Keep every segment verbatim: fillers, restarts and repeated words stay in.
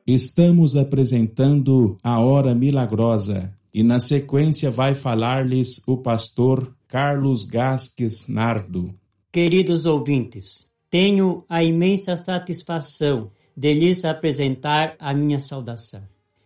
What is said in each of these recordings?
Estamos apresentando a Hora Milagrosa e na sequência vai falar-lhes o pastor Carlos Gasques Nardo. Queridos ouvintes, tenho a imensa satisfação de lhes apresentar a minha saudação.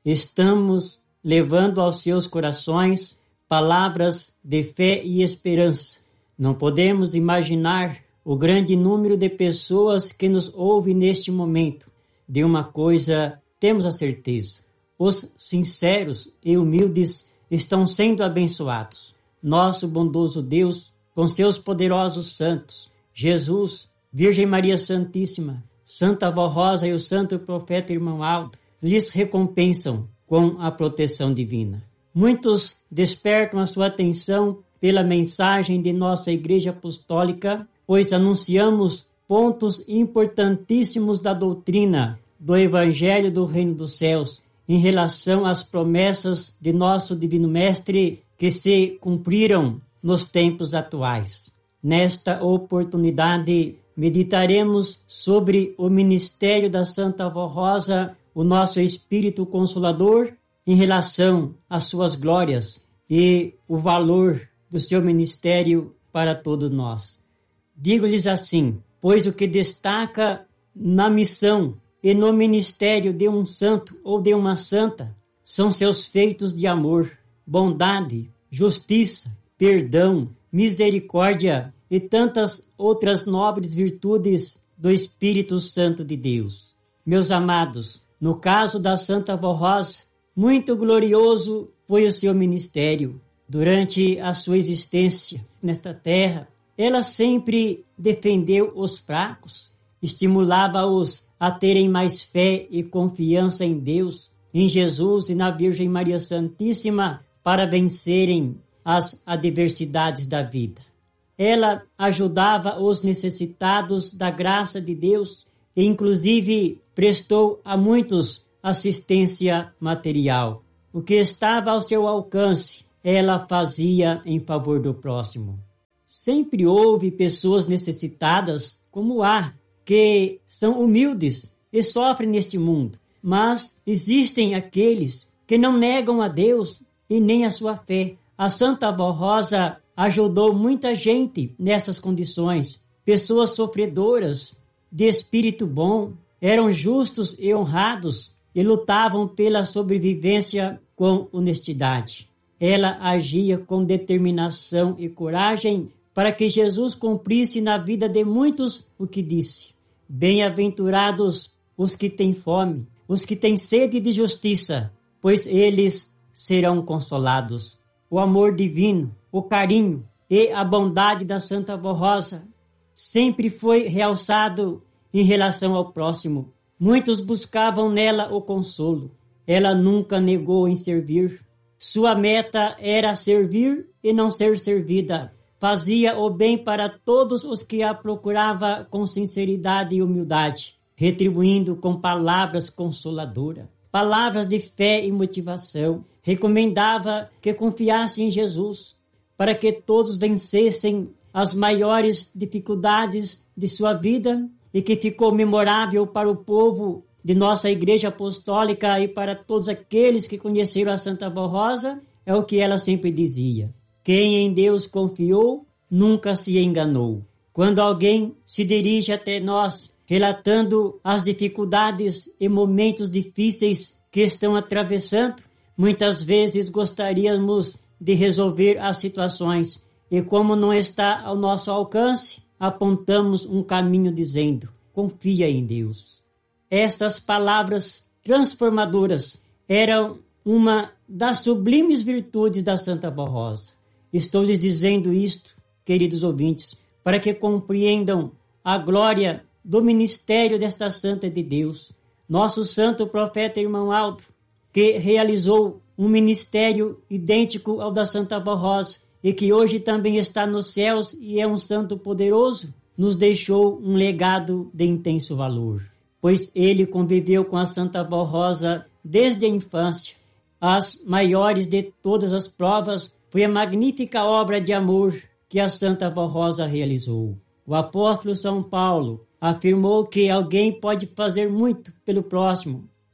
Estamos levando aos seus corações palavras de fé e esperança. Não podemos imaginar o grande número de pessoas que nos ouvem neste momento. De uma coisa temos a certeza: os sinceros e humildes estão sendo abençoados. Nosso bondoso Deus, com seus poderosos santos, Jesus, Virgem Maria Santíssima, Santa Avó Rosa e o Santo Profeta Irmão Aldo, lhes recompensam com a proteção divina. Muitos despertam a sua atenção pela mensagem de nossa Igreja Apostólica, pois anunciamos pontos importantíssimos da doutrina do Evangelho do Reino dos Céus em relação às promessas de nosso Divino Mestre que se cumpriram nos tempos atuais. Nesta oportunidade, meditaremos sobre o ministério da Santa Avó Rosa, o nosso Espírito Consolador, em relação às suas glórias e o valor do seu ministério para todos nós. Digo-lhes assim, pois o que destaca na missão e no ministério de um santo ou de uma santa são seus feitos de amor, bondade, justiça, perdão, misericórdia e tantas outras nobres virtudes do Espírito Santo de Deus. Meus amados, no caso da Santa Avó Rosa, muito glorioso foi o seu ministério. Durante a sua existência nesta terra, ela sempre defendeu os fracos, estimulava-os a terem mais fé e confiança em Deus, em Jesus e na Virgem Maria Santíssima para vencerem as adversidades da vida. Ela ajudava os necessitados da graça de Deus e, inclusive, prestou a muitos assistência material. O que estava ao seu alcance, ela fazia em favor do próximo. Sempre houve pessoas necessitadas, como há, que são humildes e sofrem neste mundo. Mas existem aqueles que não negam a Deus e nem a sua fé. A Santa Avó Rosa ajudou muita gente nessas condições. Pessoas sofredoras, de espírito bom, eram justos e honrados e lutavam pela sobrevivência com honestidade. Ela agia com determinação e coragem para que Jesus cumprisse na vida de muitos o que disse: bem-aventurados os que têm fome, os que têm sede de justiça, pois eles serão consolados. O amor divino, o carinho e a bondade da Santa Avó Rosa sempre foi realçado em relação ao próximo. Muitos buscavam nela o consolo. Ela nunca negou em servir. Sua meta era servir e não ser servida. Fazia o bem para todos os que a procuravam com sinceridade e humildade, retribuindo com palavras consoladoras, palavras de fé e motivação. Recomendava que confiassem em Jesus, para que todos vencessem as maiores dificuldades de sua vida e que ficou memorável para o povo de nossa Igreja Apostólica e para todos aqueles que conheceram a Santa Avó Rosa, é o que ela sempre dizia: quem em Deus confiou, nunca se enganou. Quando alguém se dirige até nós, relatando as dificuldades e momentos difíceis que estão atravessando, muitas vezes gostaríamos de resolver as situações e, como não está ao nosso alcance, apontamos um caminho dizendo: confia em Deus. Essas palavras transformadoras eram uma das sublimes virtudes da Santa Avó Rosa. Estou lhes dizendo isto, queridos ouvintes, para que compreendam a glória do ministério desta Santa de Deus. Nosso Santo Profeta Irmão Aldo, que realizou um ministério idêntico ao da Santa Avó Rosa e que hoje também está nos céus e é um santo poderoso, nos deixou um legado de intenso valor, pois ele conviveu com a Santa Avó Rosa desde a infância. As maiores de todas as provas foi a magnífica obra de amor que a Santa Avó Rosa realizou. O apóstolo São Paulo afirmou que alguém pode fazer muito pelo próximo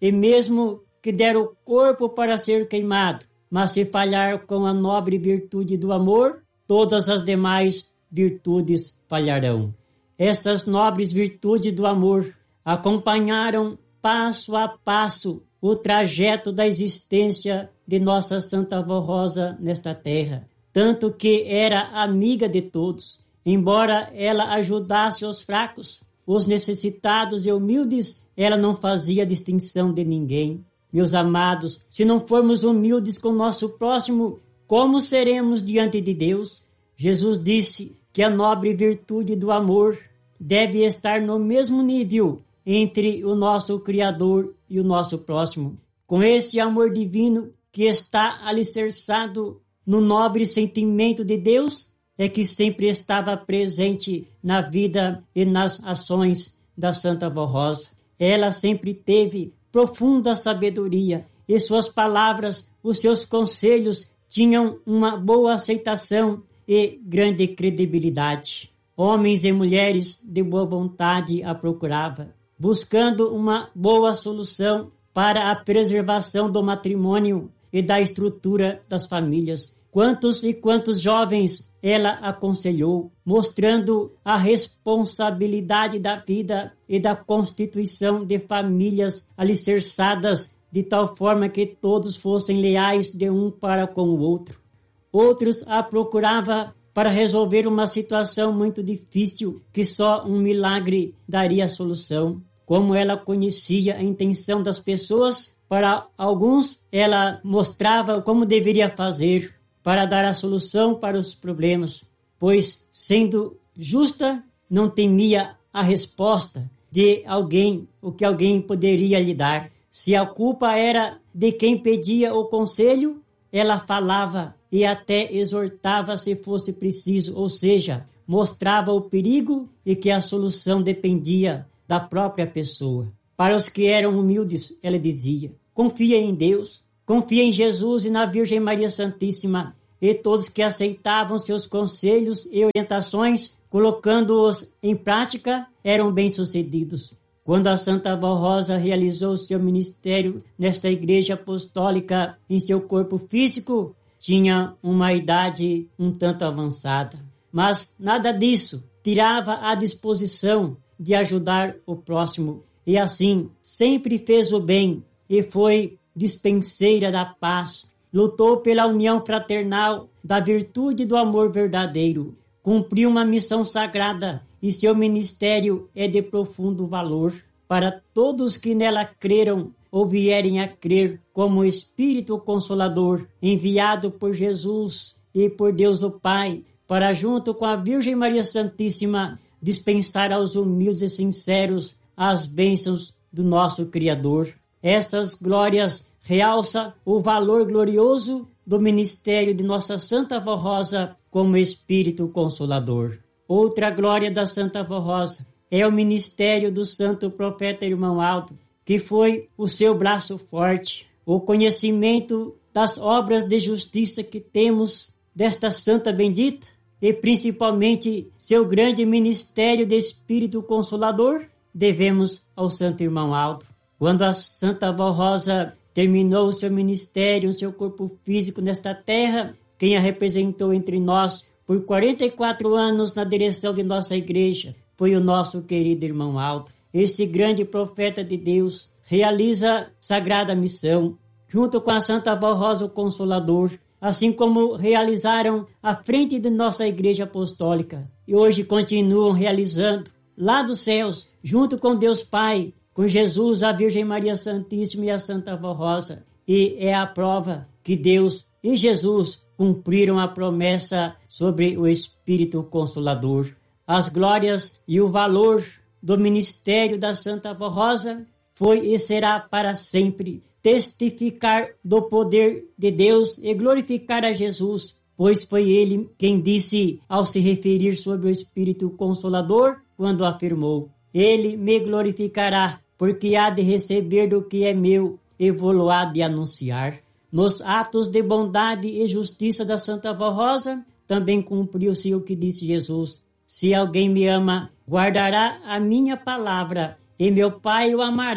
e mesmo que der o corpo para ser queimado, mas se falhar com a nobre virtude do amor, todas as demais virtudes falharão. Estas nobres virtudes do amor acompanharam passo a passo o trajeto da existência de nossa Santa Avó Rosa nesta terra, tanto que era amiga de todos. Embora ela ajudasse os fracos, os necessitados e humildes, ela não fazia distinção de ninguém. Meus amados, se não formos humildes com nosso próximo, como seremos diante de Deus? Jesus disse que a nobre virtude do amor deve estar no mesmo nível entre o nosso Criador e o nosso próximo. Com esse amor divino que está alicerçado no nobre sentimento de Deus, é que sempre estava presente na vida e nas ações da Santa Avó Rosa. Ela sempre teve profunda sabedoria e suas palavras, os seus conselhos tinham uma boa aceitação e grande credibilidade. Homens e mulheres de boa vontade a procurava, buscando uma boa solução para a preservação do matrimônio e da estrutura das famílias. Quantos e quantos jovens ela aconselhou, mostrando a responsabilidade da vida e da constituição de famílias alicerçadas de tal forma que todos fossem leais de um para com o outro. Outros a procurava para resolver uma situação muito difícil que só um milagre daria a solução. Como ela conhecia a intenção das pessoas, para alguns ela mostrava como deveria fazer para dar a solução para os problemas, pois, sendo justa, não temia a resposta de alguém, o que alguém poderia lhe dar. Se a culpa era de quem pedia o conselho, ela falava e até exortava se fosse preciso, ou seja, mostrava o perigo e que a solução dependia da própria pessoa. Para os que eram humildes, ela dizia: confia em Deus, confia em Jesus e na Virgem Maria Santíssima. E todos que aceitavam seus conselhos e orientações, colocando-os em prática, eram bem-sucedidos. Quando a Santa Avó Rosa realizou seu ministério nesta igreja apostólica em seu corpo físico, tinha uma idade um tanto avançada. Mas nada disso tirava a disposição de ajudar o próximo. E assim, sempre fez o bem e foi dispenseira da paz. Lutou pela união fraternal, da virtude do amor verdadeiro. Cumpriu uma missão sagrada e seu ministério é de profundo valor para todos que nela creram ou vierem a crer, como Espírito Consolador, enviado por Jesus e por Deus o Pai, para junto com a Virgem Maria Santíssima dispensar aos humildes e sinceros as bênçãos do nosso Criador. Essas glórias realça o valor glorioso do ministério de nossa Santa Avó Rosa como Espírito Consolador. Outra glória da Santa Avó Rosa é o ministério do Santo Profeta Irmão Aldo, que foi o seu braço forte, o conhecimento das obras de justiça que temos desta Santa Bendita e principalmente seu grande ministério de Espírito Consolador, devemos ao Santo Irmão Aldo. Quando a Santa Avó Rosa terminou o seu ministério, o seu corpo físico nesta terra, quem a representou entre nós por quarenta e quatro anos na direção de nossa igreja foi o nosso querido Irmão Aldo. Esse grande profeta de Deus realiza sagrada missão, junto com a Santa Avó Rosa, o Consolador, assim como realizaram à frente de nossa igreja apostólica. E hoje continuam realizando lá dos céus, junto com Deus Pai, com Jesus, a Virgem Maria Santíssima e a Santa Avó Rosa. E é a prova que Deus e Jesus cumpriram a promessa sobre o Espírito Consolador. As glórias e o valor do ministério da Santa Avó Rosa foi e será para sempre testificar do poder de Deus e glorificar a Jesus, pois foi ele quem disse ao se referir sobre o Espírito Consolador, quando afirmou: ele me glorificará, porque há de receber do que é meu e vou-lo há de anunciar. Nos atos de bondade e justiça da Santa Avó Rosa, também cumpriu-se o que disse Jesus: se alguém me ama, guardará a minha palavra, e meu Pai o amará,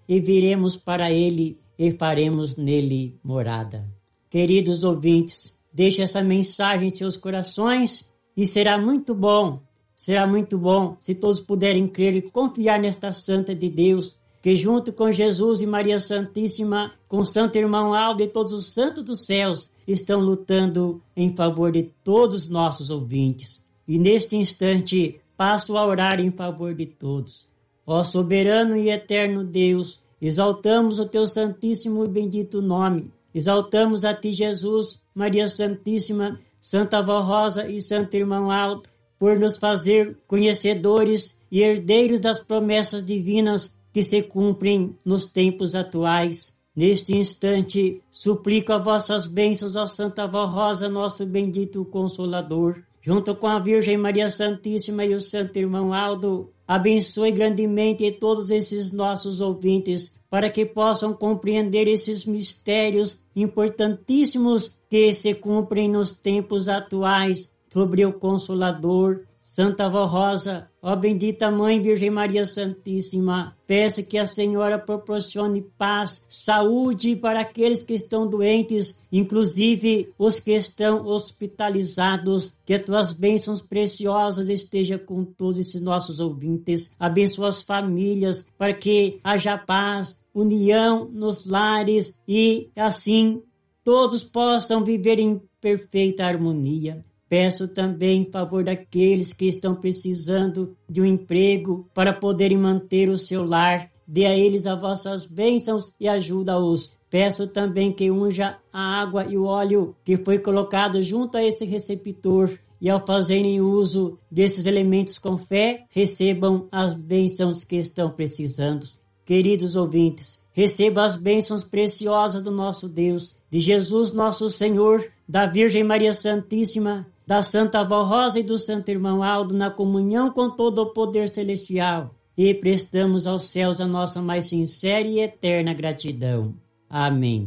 e viremos para ele e faremos nele morada. Queridos ouvintes, deixe essa mensagem em seus corações e será muito bom, será muito bom se todos puderem crer e confiar nesta Santa de Deus, que junto com Jesus e Maria Santíssima, com Santo Irmão Aldo e todos os santos dos céus, estão lutando em favor de todos os nossos ouvintes. E neste instante, passo a orar em favor de todos. Ó soberano e eterno Deus, exaltamos o teu santíssimo e bendito nome. Exaltamos a ti, Jesus, Maria Santíssima, Santa Avó Rosa e Santo Irmão Aldo, por nos fazer conhecedores e herdeiros das promessas divinas que se cumprem nos tempos atuais. Neste instante, suplico a vossas bênçãos, ó Santa Avó Rosa, nosso bendito Consolador, junto com a Virgem Maria Santíssima e o Santo Irmão Aldo, abençoe grandemente todos esses nossos ouvintes, para que possam compreender esses mistérios importantíssimos que se cumprem nos tempos atuais sobre o Consolador. Santa Avó Rosa, ó bendita Mãe Virgem Maria Santíssima, peço que a Senhora proporcione paz, saúde para aqueles que estão doentes, inclusive os que estão hospitalizados, que as tuas bênçãos preciosas estejam com todos esses nossos ouvintes, abençoa as famílias, para que haja paz, união nos lares e assim todos possam viver em perfeita harmonia. Peço também em favor daqueles que estão precisando de um emprego para poderem manter o seu lar. Dê a eles as vossas bênçãos e ajuda-os. Peço também que unja a água e o óleo que foi colocado junto a esse receptor. E ao fazerem uso desses elementos com fé, recebam as bênçãos que estão precisando. Queridos ouvintes, receba as bênçãos preciosas do nosso Deus, de Jesus nosso Senhor, da Virgem Maria Santíssima, da Santa Avó Rosa e do Santo Irmão Aldo, na comunhão com todo o poder celestial, e prestamos aos céus a nossa mais sincera e eterna gratidão. Amém.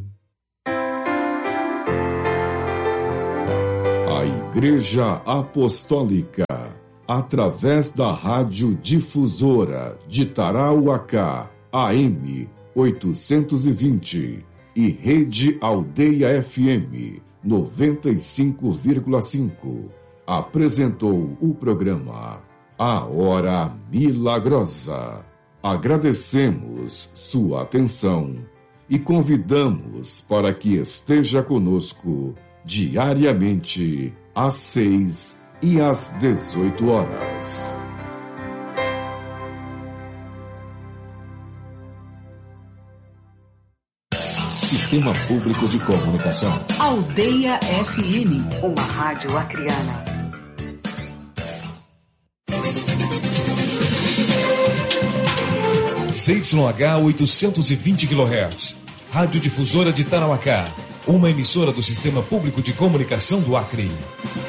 A Igreja Apostólica, através da Rádio Difusora de Tarauacá, A M oitocentos e vinte, e Rede Aldeia F M noventa e cinco vírgula cinco, apresentou o programa A Hora Milagrosa. Agradecemos sua atenção e convidamos para que esteja conosco diariamente às seis e às dezoito horas. Sistema Público de Comunicação. Aldeia F M. Uma rádio acriana. Z Y H oitocentos e vinte quilohertz. Rádio Difusora de Tarauacá. Uma emissora do Sistema Público de Comunicação do Acre.